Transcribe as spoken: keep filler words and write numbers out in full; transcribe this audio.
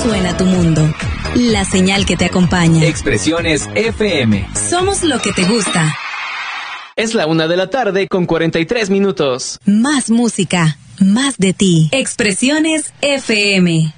suena tu mundo. La señal que te acompaña. Expresiones F M. Somos lo que te gusta. Es la una de la tarde con cuarenta y tres minutos. Más música, más de ti. Expresiones F M.